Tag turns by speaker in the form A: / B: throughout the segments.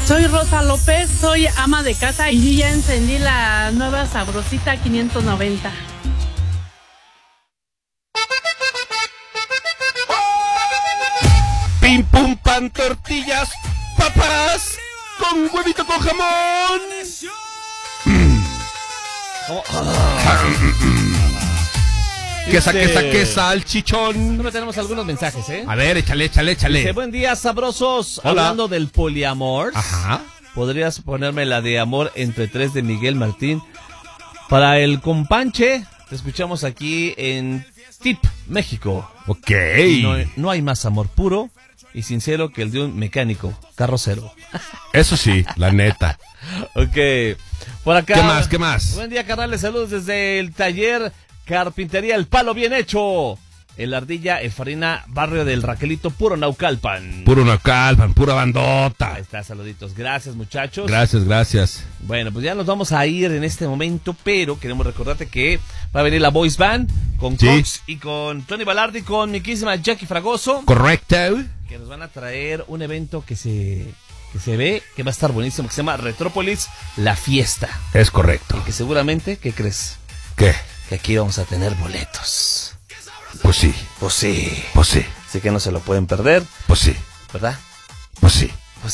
A: Soy Rosa López, soy ama de casa y ya encendí la nueva Sabrosita 590.
B: Pim pum pan, tortillas, papas, con huevito con jamón. Quesa, el chichón.
C: Siempre tenemos algunos mensajes, ¿eh?
B: A ver, échale.
C: Dice, buen día, sabrosos.
B: Hola.
C: Hablando del poliamor.
B: Ajá.
C: ¿Podrías ponerme la de Amor entre tres de Miguel Martín? Para el companche, te escuchamos aquí en Tip, México.
B: Ok.
C: No hay más amor puro y sincero que el de un mecánico carrocero.
B: Eso sí, la neta.
C: Ok. Por acá.
B: ¿Qué más?
C: Buen día, carnales. Saludos desde el taller Carpintería El Palo Bien Hecho. El Ardilla, El Farina, barrio del Raquelito, puro Naucalpan.
B: Puro Naucalpan, pura bandota.
C: Ahí está, saluditos. Gracias, muchachos.
B: Gracias.
C: Bueno, pues ya nos vamos a ir en este momento, pero queremos recordarte que va a venir la Boys Band con Cox y con Tony Balardi, con mi quísima Jackie Fragoso.
B: Correcto.
C: Que nos van a traer un evento que se ve que va a estar buenísimo, que se llama Retrópolis La Fiesta.
B: Es correcto.
C: Y que seguramente, ¿qué crees?
B: ¿Qué?
C: Que aquí vamos a tener boletos.
B: Pues sí.
C: Así que no se lo pueden perder.
B: Pues sí.
C: ¿Verdad?
B: Pues sí.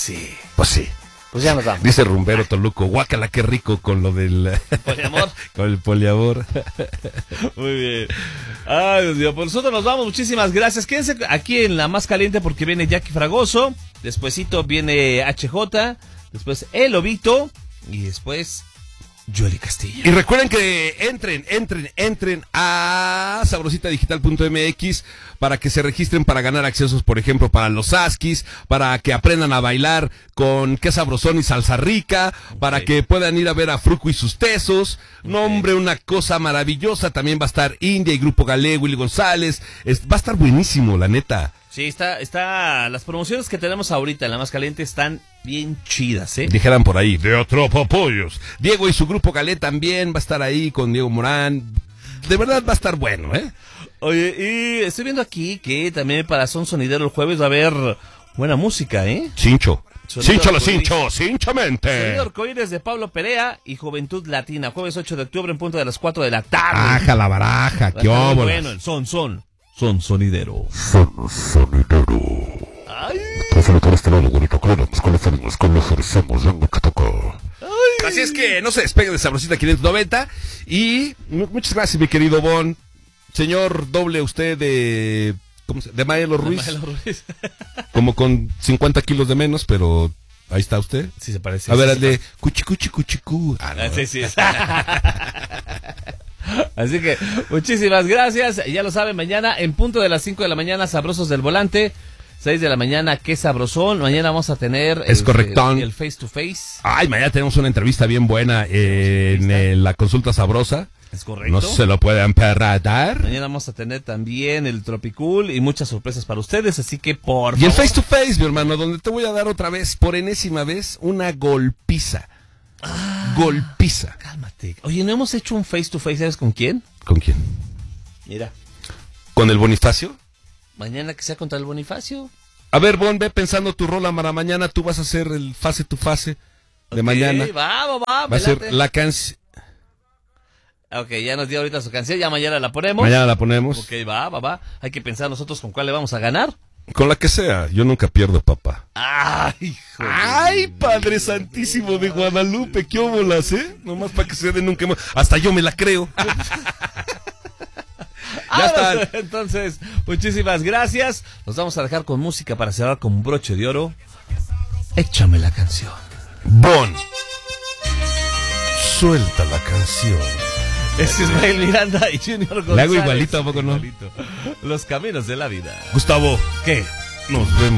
C: Pues ya nos vamos.
B: Dice Rumbero Toluco, guácala, qué rico con lo del
C: ¿Poliamor?
B: con el poliamor.
C: Muy bien. Ay, Dios mío, pues nosotros nos vamos. Muchísimas gracias. Quédense aquí en la más caliente porque viene Jackie Fragoso. Despuesito viene HJ. Después El Lobito. Y después Yoli Castillo.
B: Y recuerden que entren a sabrositadigital.mx para que se registren para ganar accesos, por ejemplo, para los Askis, para que aprendan a bailar con Qué Sabrosón y Salsa Rica, para que puedan ir a ver a Fruco y sus Tesos. No, hombre, una cosa maravillosa. También va a estar India y Grupo Galé, Willy González. Va a estar buenísimo, la neta.
C: Sí, las promociones que tenemos ahorita en la más caliente están bien chidas, ¿eh?
B: Dijeran por ahí, de Atropapollos. Diego y su Grupo Galé también va a estar ahí con Diego Morán. De verdad va a estar bueno, ¿eh?
C: Oye, y estoy viendo aquí que también para Son Sonidero el jueves va a haber buena música, ¿eh?
B: Cincho.
C: Sonido
B: Cinchamente.
C: Sonido Arcoíris de Pablo Perea y Juventud Latina, jueves 8 de octubre en punto de las 4 de la tarde.
B: Baja la baraja, qué óbolas.
C: Bueno, el Son Sonidero. Ay.
B: Así es que no se despeguen de Sabrosita 590. Y muchas gracias, mi querido Bon. Señor doble, usted de Maelo Ruiz. Como con 50 kilos de menos, pero ahí está usted.
C: Sí, se parece.
B: A ver, al de cuchicuchicuchicú.
C: Sí. Así que muchísimas gracias. Ya lo saben, mañana en punto de las 5 de la mañana, Sabrosos del Volante. 6 de la mañana, Qué Sabrosón. Mañana vamos a tener el face to face.
B: Ay, mañana tenemos una entrevista bien buena en la consulta sabrosa.
C: Es correcto.
B: No se lo pueden perder.
C: Mañana vamos a tener también el Tropicool y muchas sorpresas para ustedes, así que por favor.
B: Y el face to face, mi hermano, donde te voy a dar otra vez, por enésima vez, una golpiza. Golpiza.
C: Cálmate. Oye, ¿no hemos hecho un face to face? ¿Sabes con quién?
B: ¿Con quién?
C: Mira.
B: ¿Con el Bonifacio?
C: Mañana que sea contra el Bonifacio.
B: A ver, Bon, ve pensando tu rola para mañana. Tú vas a hacer el fase to fase de mañana.
C: Va
B: a ser la canción.
C: Ok, ya nos dio ahorita su canción, ya mañana la ponemos.
B: Mañana la ponemos.
C: Ok, va. Hay que pensar nosotros con cuál le vamos a ganar.
B: Con la que sea, yo nunca pierdo, papá.
C: Ay, joder.
B: Ay, Padre Santísimo de Guadalupe, qué óbolas, ¿eh? Nomás para que se den un quemón. Hasta yo me la creo.
C: Ya está. Entonces, muchísimas gracias. Nos vamos a dejar con música para cerrar con broche de oro. Échame la canción.
B: Bon, suelta la canción.
C: Es Ismael Miranda y Junior González.
B: Le hago igualito, ¿a poco no?
C: Igualito. Los caminos de la vida.
B: Gustavo,
C: ¿qué?
B: Nos vemos.